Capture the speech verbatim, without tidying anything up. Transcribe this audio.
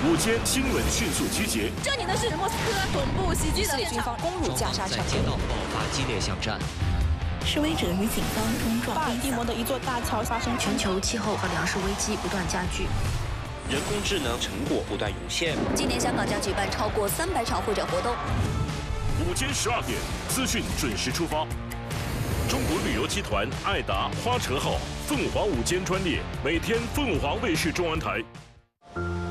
午间新闻迅速集结。 这里呢是莫斯科恐怖袭击的以色列军方攻入加沙城， 街道爆发激烈巷战。 示威者与警方冲撞。 巴尔的摩的一座大桥发生全球气候和粮食危机不断加剧。 人工智能成果不断涌现。 今年香港将举办超过三百场会展活动。 午间十二点，资讯准时出发。中国旅游集团爱达花车号凤凰午间专列，每天凤凰卫视中文台。